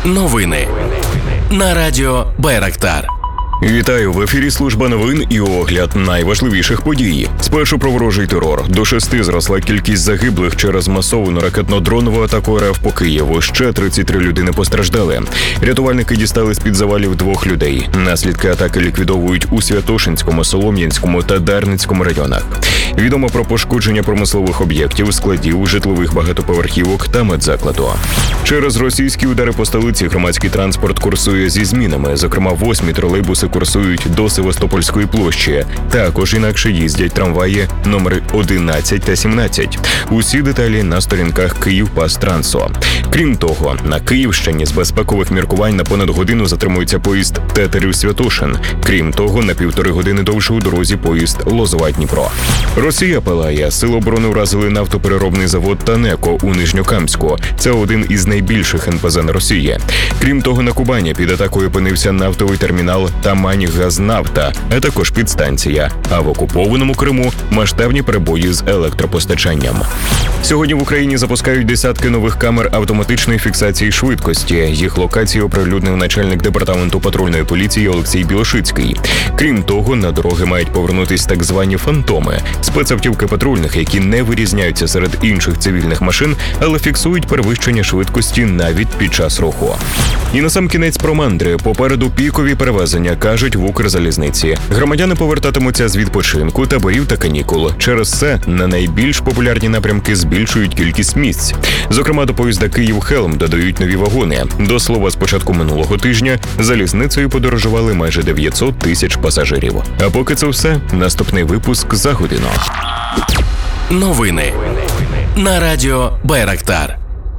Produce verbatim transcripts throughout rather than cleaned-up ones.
Новини на радіо Байрактар. Вітаю, в ефірі служба новин і огляд найважливіших подій. Спершу про ворожий терор. До шести зросла кількість загиблих через масовану ракетно-дронову атаку РФ по Києву. Ще тридцять три людини постраждали. Рятувальники дістали з-під завалів двох людей. Наслідки атаки ліквідовують у Святошинському, Солом'янському та Дарницькому районах. Відомо про пошкодження промислових об'єктів, складів, житлових багатоповерхівок та медзакладу. Через російські удари по столиці громадський транспорт курсує зі змінами. Зокрема, восьмі тролейбуси курсують до Севастопольської площі. Також інакше їздять трамваї номери одинадцять та сімнадцять. Усі деталі на сторінках «Київпастрансо». Крім того, на Київщині з безпекових міркувань на понад годину затримується поїзд Тетерів-Святошин. Крім того, на півтори години довше у дорозі поїзд Лозова-Дніпро. Росія палає. Сили оборони вразили нафтопереробний завод «Танеко» у Нижньокамську. Це один із найбільших ен пе зе на Росії. Крім того, на Кубані під атакою опинився нафтовий термінал «Тамань-Газнафта», а також підстанція. А в окупованому Криму масштабні перебої з електропостачанням. Сьогодні в Україні запускають десятки нових камер автоматичної фіксації швидкості. Їх локації оприлюднив начальник департаменту патрульної поліції Олексій Білошицький. Крім того, на дороги мають повернутись так звані «фантоми» – спецавтівки патрульних, які не вирізняються серед інших цивільних машин, але фіксують перевищення швидкості навіть під час руху. І насамкінець про мандри. Попереду пікові перевезення, кажуть в Укрзалізниці. Громадяни повертатимуться з відпочинку, таборів та канікул. Через це на найбільш популярні напрямки збільшують кількість місць. Зокрема, до поїзда Київ-Хелм додають нові вагони. До слова, з початку минулого тижня залізницею подорожували майже дев'ятсот тисяч пасажирів. А поки це все, наступний випуск за годину. Новини на радіо Байрактар.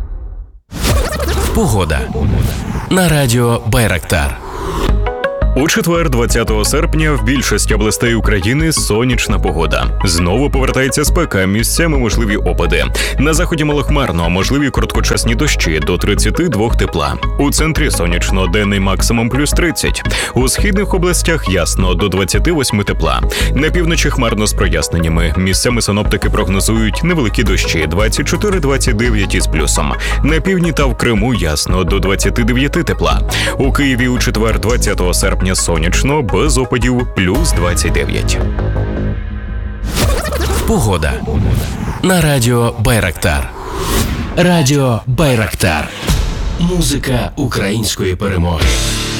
Погода на радіо Байрактар. У четвер, двадцятого серпня, в більшості областей України сонячна погода. Знову повертається спека, місцями можливі опади. На заході малохмарно, можливі короткочасні дощі до тридцяти двох тепла. У центрі сонячно, денний максимум плюс тридцять. У східних областях ясно, до двадцяти восьми тепла. На півночі хмарно з проясненнями. Місцями синоптики прогнозують невеликі дощі двадцять чотири двадцять дев'ять із плюсом. На півдні та в Криму ясно, до двадцяти дев'яти тепла. У Києві у четвер, двадцятого серпня, сонячно, без опадів, плюс двадцять дев'ять. Погода на радіо Байрактар. Радіо Байрактар. Музика української перемоги.